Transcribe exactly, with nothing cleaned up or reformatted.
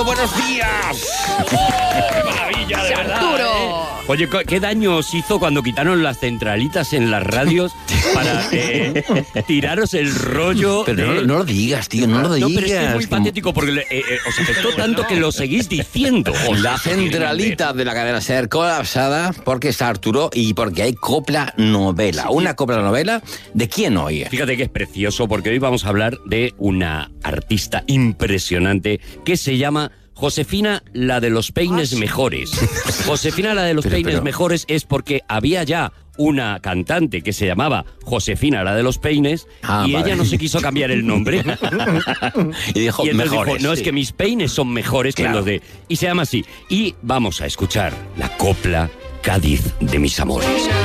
Arturo, buenos días. ¡Oh, maravilla, de verdad! Arturo. ¿eh? Oye, ¿qué daño os hizo cuando quitaron las centralitas en las radios para eh, tiraros el rollo? Pero de... no, no lo digas, tío, no lo digas. No, pero es que es muy como... patético porque eh, eh, os afectó tanto que lo seguís diciendo. Os La centralita de la cadena SER colapsada porque está Arturo y porque hay copla novela. Sí. Una copla novela, ¿de quién hoy? Fíjate que es precioso porque hoy vamos a hablar de una artista impresionante que se llama Josefina, la de los peines mejores. Josefina, la de los Pero, peines pero... mejores es porque había ya una cantante que se llamaba Josefina, la de los peines, Ah, y vale. ella no se quiso cambiar el nombre. Y dijo, Y entonces mejores. dijo, no, es sí. que mis peines son mejores Claro. que los de... Y se llama así. Y vamos a escuchar la copla Cádiz de mis amores.